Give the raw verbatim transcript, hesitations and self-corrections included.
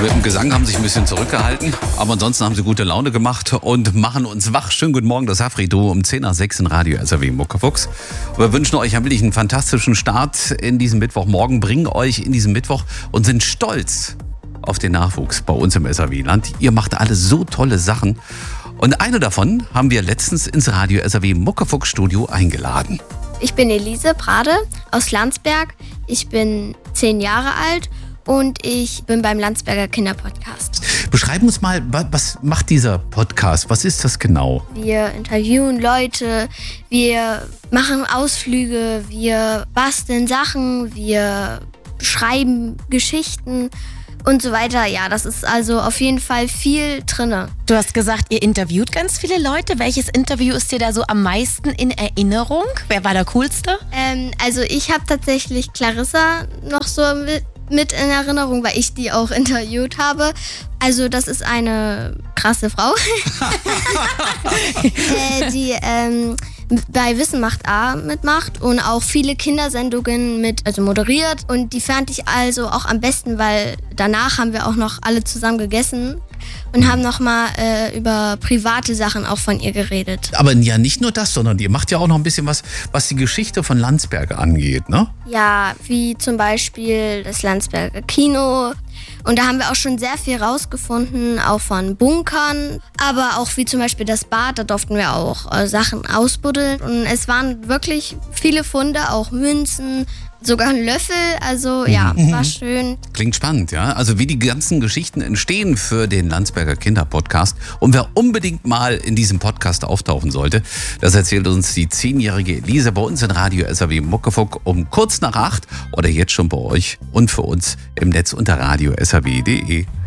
Mit dem Gesang haben sie sich ein bisschen zurückgehalten, aber ansonsten haben sie gute Laune gemacht und machen uns wach. Schönen guten Morgen, das Afri-Duo um zehn nach sechs in Radio S R W Muckefuchs. Wir wünschen euch wirklich einen fantastischen Start in diesem Mittwochmorgen, bringen euch in diesen Mittwoch und sind stolz auf den Nachwuchs bei uns im S R W-Land. Ihr macht alle so tolle Sachen und eine davon haben wir letztens ins Radio S R W Muckefuchs-Studio eingeladen. Ich bin Elise Prade aus Landsberg. Ich bin zehn Jahre alt. Und ich bin beim Landsberger Kinderpodcast. Beschreib uns mal, was macht dieser Podcast? Was ist das genau? Wir interviewen Leute, wir machen Ausflüge, wir basteln Sachen, wir schreiben Geschichten und so weiter. Ja, das ist also auf jeden Fall viel drinne. Du hast gesagt, ihr interviewt ganz viele Leute. Welches Interview ist dir da so am meisten in Erinnerung? Wer war der coolste? Ähm, also ich habe tatsächlich Clarissa noch so mit mit in Erinnerung, weil ich die auch interviewt habe. Also das ist eine krasse Frau, äh, die ähm, bei Wissen macht A mitmacht und auch viele Kindersendungen mit, also moderiert. Und die fand ich also auch am besten, weil danach haben wir auch noch alle zusammen gegessen und haben nochmal äh, über private Sachen auch von ihr geredet. Aber ja, nicht nur das, sondern ihr macht ja auch noch ein bisschen was, was die Geschichte von Landsberg angeht, ne? Ja, wie zum Beispiel das Landsberger Kino. Und da haben wir auch schon sehr viel rausgefunden, auch von Bunkern, aber auch wie zum Beispiel das Bad, da durften wir auch äh, Sachen ausbuddeln. Und es waren wirklich viele Funde, auch Münzen, sogar ein Löffel, also ja, war schön. Klingt spannend, ja. Also wie die ganzen Geschichten entstehen für den Landsberger Kinderpodcast. Und wer unbedingt mal in diesem Podcast auftauchen sollte, das erzählt uns die zehnjährige Elise bei uns in Radio S R W Muckefuck um kurz nach acht oder jetzt schon bei euch und für uns im Netz unter radio s r w punkt d e.